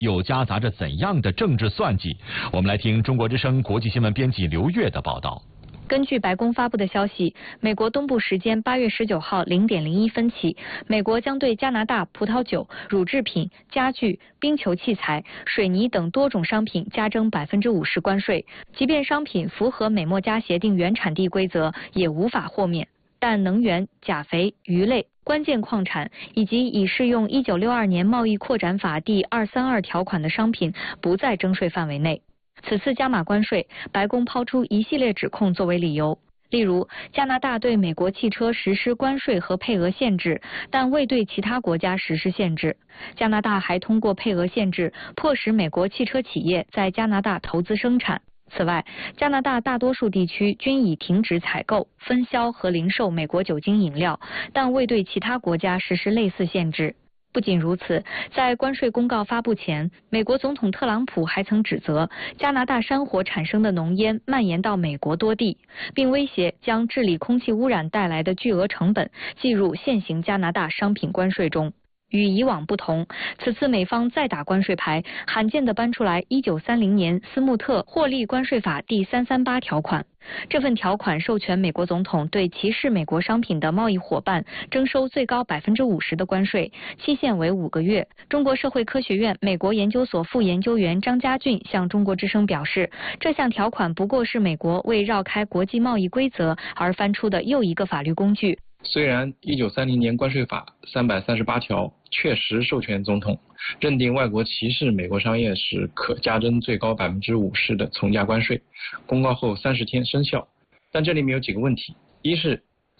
又夹杂着怎样的政治算计？我们来听中国之声国际新闻编辑刘越的报道。 根据白宫发布的消息，美国东部时间8月19号0:01起，美国将对加拿大葡萄酒、乳制品、家具、冰球器材、水泥等多种商品加征50%关税，即便商品符合美墨加协定原产地规则，也无法豁免。但能源、钾肥、鱼类、关键矿产以及已适用1962年贸易扩展法第232条款的商品不在征税范围内。此次加码关税，白宫抛出一系列指控作为理由，例如加拿大对美国汽车实施关税和配额限制，但未对其他国家实施限制。加拿大还通过配额限制，迫使美国汽车企业在加拿大投资生产。此外，加拿大大多数地区均已停止采购、分销和零售美国酒精饮料，但未对其他国家实施类似限制。不仅如此，在关税公告发布前，美国总统特朗普还曾指责加拿大山火产生的浓烟蔓延到美国多地，并威胁将治理空气污染带来的巨额成本计入现行加拿大商品关税中。与以往不同，此次美方再打关税牌，罕见地搬出来1930年斯穆特获利关税法第338条款。这份条款授权美国总统对歧视美国商品的贸易伙伴征收最高50%的关税，期限为5个月。中国社会科学院美国研究所副研究员张家俊向中国之声表示，这项条款不过是美国为绕开国际贸易规则而翻出的又一个法律工具。 虽然1930年关税法338条确实授权总统认定外国歧视美国商业时可加征最高50%的从价关税，公告后30天生效，但这里面有几个问题。一是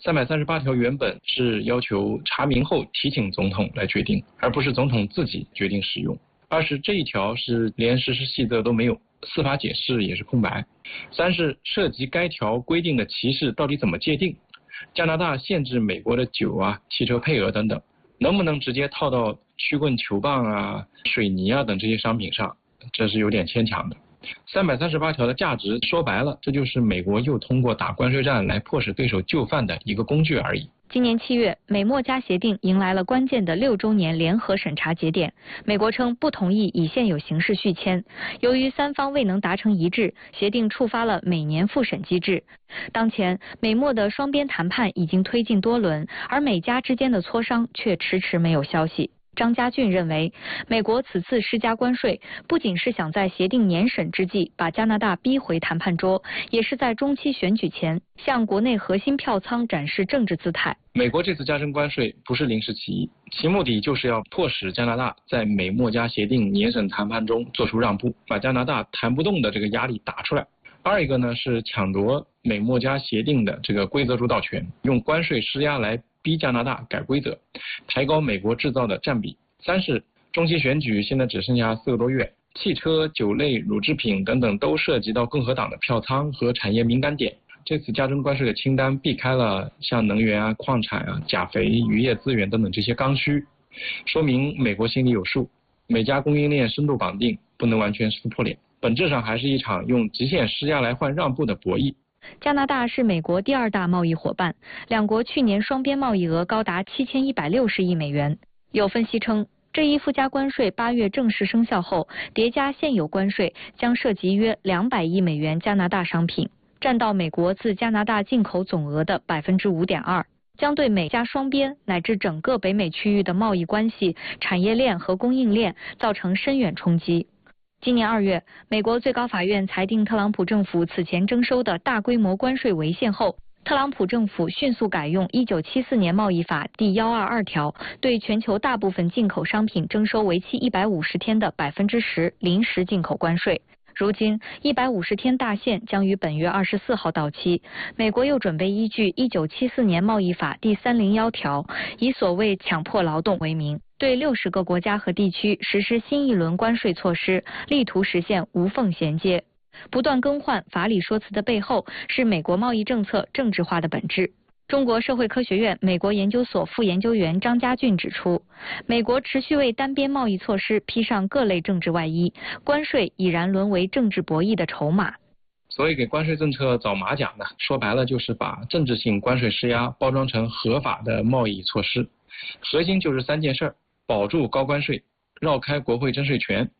338条原本是要求查明后提请总统来决定，而不是总统自己决定使用。二是这一条是连实施细则都没有，司法解释也是空白。三是涉及该条规定的歧视到底怎么界定？加拿大限制美国的酒啊、汽车配额等等，能不能直接套到曲棍球棒啊、水泥啊等这些商品上？这是有点牵强的。338条的价值说白了，这就是美国又通过打关税战来迫使对手就范的一个工具而已。 今年7月，美墨加协定迎来了关键的6周年联合审查节点。美国称不同意以现有形式续签，由于三方未能达成一致，协定触发了每年复审机制。当前，美墨的双边谈判已经推进多轮，而美加之间的磋商却迟迟没有消息。张家俊认为，美国此次施加关税，不仅是想在协定年审之际把加拿大逼回谈判桌，也是在中期选举前向国内核心票仓展示政治姿态。 美国这次加征关税不是临时起意，其目的就是要迫使加拿大在美墨加协定年审谈判中做出让步，把加拿大谈不动的这个压力打出来。二一个呢是抢夺美墨加协定的这个规则主导权，用关税施压来逼加拿大改规则，抬高美国制造的占比。三是中期选举现在只剩下4个多月，汽车、酒类、乳制品等等都涉及到共和党的票仓和产业敏感点。这次加征关税的清单避开了像能源啊、矿产啊、钾肥、渔业资源等等这些刚需，说明美国心里有数，美加供应链深度绑定，不能完全撕破脸，本质上还是一场用极限施压来换让步的博弈。 加拿大是美国第2大贸易伙伴，两国去年双边贸易额高达7160亿美元。有分析称，这一附加关税8月正式生效后，叠加现有关税，将涉及约200亿美元加拿大商品，占到美国自加拿大进口总额的5.2%，将对美加双边乃至整个北美区域的贸易关系、产业链和供应链造成深远冲击。今年2月，美国最高法院裁定特朗普政府此前征收的大规模关税违宪后，特朗普政府迅速改用1974年贸易法第122条，对全球大部分进口商品征收为期150天的10%临时进口关税。如今150天大限将于本月24号到期，美国又准备依据1974年贸易法第301条，以所谓强迫劳动为名，对60个国家和地区实施新一轮关税措施，力图实现无缝衔接。不断更换法理说辞的背后，是美国贸易政策政治化的本质。中国社会科学院美国研究所副研究员张家俊指出，美国持续为单边贸易措施披上各类政治外衣，关税已然沦为政治博弈的筹码。 所以给关税政策找马甲呢，说白了就是把政治性关税施压包装成合法的贸易措施，核心就是3件事：保住高关税，绕开国会征税权，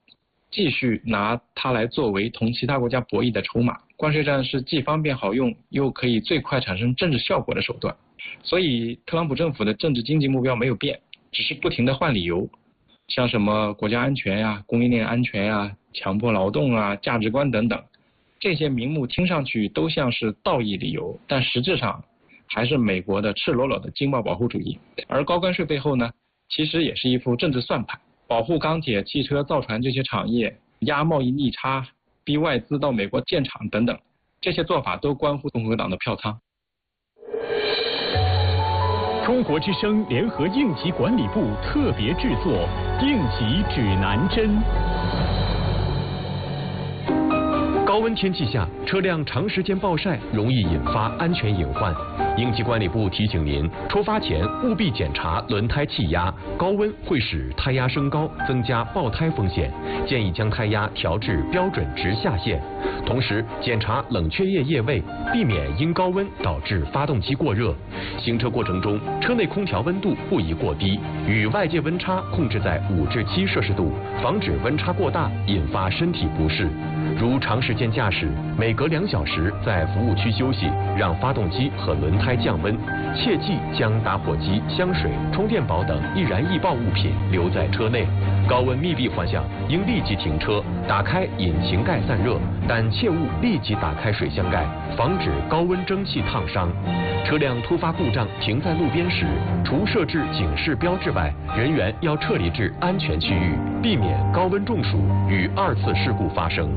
继续拿它来作为同其他国家博弈的筹码。关税战是既方便好用，又可以最快产生政治效果的手段。所以特朗普政府的政治经济目标没有变，只是不停地换理由，像什么国家安全呀、供应链安全呀、强迫劳动啊、价值观等等，这些名目听上去都像是道义理由，但实质上还是美国的赤裸裸的经贸保护主义。而高关税背后呢，其实也是一副政治算盘，保护钢铁、汽车、造船这些产业，压贸易逆差，逼外资到美国建厂等等，这些做法都关乎共和党的票仓。 中国之声联合应急管理部特别制作《应急指南针》。 高温天气下，车辆长时间暴晒容易引发安全隐患。应急管理部提醒您，出发前务必检查轮胎气压，高温会使胎压升高，增加爆胎风险。建议将胎压调至标准值下限。同时，检查冷却液液位，避免因高温导致发动机过热。行车过程中，车内空调温度不宜过低，与外界温差控制在5至7摄氏度，防止温差过大引发身体不适。如长时间驾驶，每隔2小时在服务区休息，让发动机和轮胎降温。切忌将打火机、香水、充电宝等易燃易爆物品留在车内。高温密闭环境应立即停车，打开引擎盖散热，但切勿立即打开水箱盖，防止高温蒸汽烫伤。车辆突发故障停在路边时，除设置警示标志外，人员要撤离至安全区域，避免高温中暑与2次事故发生。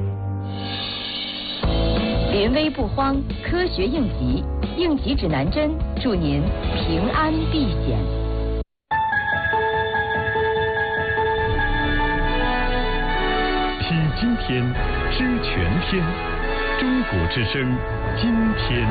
临危不慌，科学应急，应急指南针，祝您平安避险。 听今天，知全天。中国之声，今天。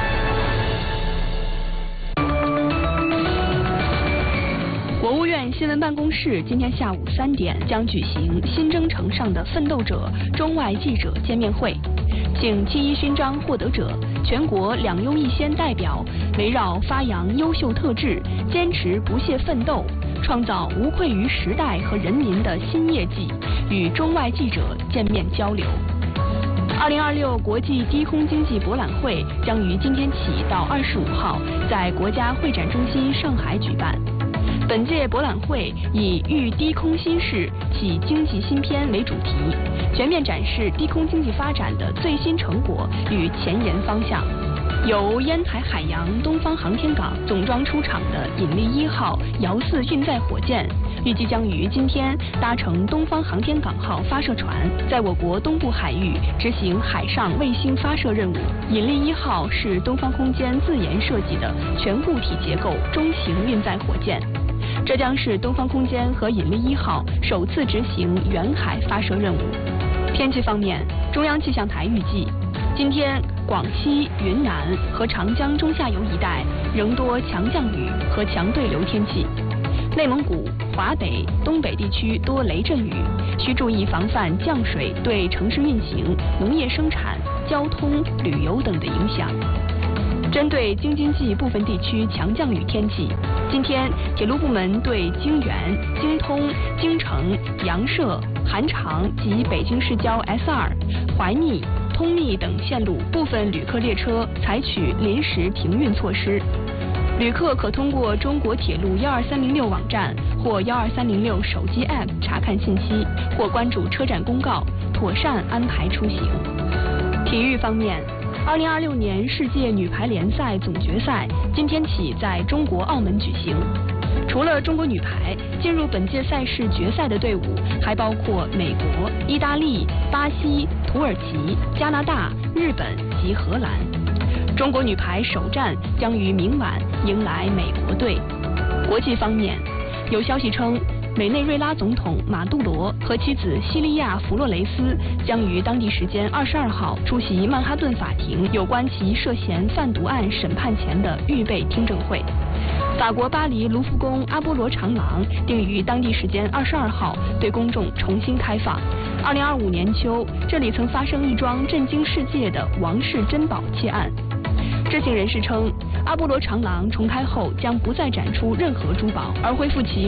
国务院新闻办公室今天下午3点将举行新征程上的奋斗者中外记者见面会，请7·1勋章获得者、全国2优1先代表围绕发扬优秀特质，坚持不懈奋斗，创造无愧于时代和人民的新业绩，与中外记者见面交流。2026国际低空经济博览会将于今天起到25号在国家会展中心上海举办。本届博览会以遇低空新势，起经济新篇为主题，全面展示低空经济发展的最新成果与前沿方向。由烟台海洋东方航天港总装出厂的引力1号遥4运载火箭，预计将于今天搭乘东方航天港号发射船，在我国东部海域执行海上卫星发射任务。引力1号是东方空间自研设计的全固体结构中型运载火箭，这将是东方空间和引力1号首次执行远海发射任务。天气方面，中央气象台预计，今天广西、云南和长江中下游一带仍多强降雨和强对流天气，内蒙古、华北、东北地区多雷阵雨，需注意防范降水对城市运行、农业生产、交通、旅游等的影响。针对京津冀部分地区强降雨天气，今天铁路部门对京原、京通、京承、阳涉、韩长及北京市郊 S2、怀密、通密等线路部分旅客列车采取临时停运措施。旅客可通过中国铁路12306网站或12306手机 App 查看信息，或关注车站公告，妥善安排出行。体育方面，2026年世界女排联赛总决赛今天起在中国澳门举行。除了中国女排，进入本届赛事决赛的队伍还包括美国、意大利、巴西、土耳其、加拿大、日本及荷兰。中国女排首战将于明晚迎来美国队。国际方面，有消息称，委内瑞拉总统马杜罗和妻子西利亚·弗洛雷斯将于当地时间22号出席曼哈顿法庭有关其涉嫌贩毒案审判前的预备听证会。法国巴黎卢浮宫阿波罗长廊定于当地时间22号对公众重新开放。2025年秋，这里曾发生一桩震惊世界的王室珍宝窃案。知情人士称，阿波罗长廊重开后将不再展出任何珠宝，而恢复其